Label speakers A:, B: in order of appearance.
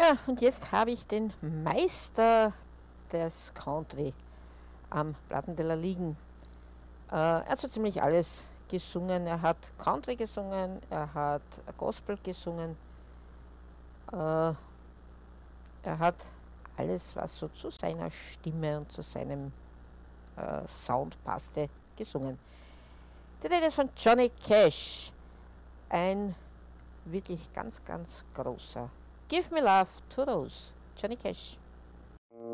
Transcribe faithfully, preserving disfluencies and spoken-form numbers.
A: Ja, und jetzt habe ich den Meister des Country am Plattenteller liegen. Äh, er hat so ziemlich alles gesungen. Er hat Country gesungen, er hat Gospel gesungen, äh, er hat alles, was so zu seiner Stimme und zu seinem äh, Sound passte, gesungen. Der Rede ist von Johnny Cash, ein wirklich ganz, ganz großer. Give me love to Rose, Johnny Cash.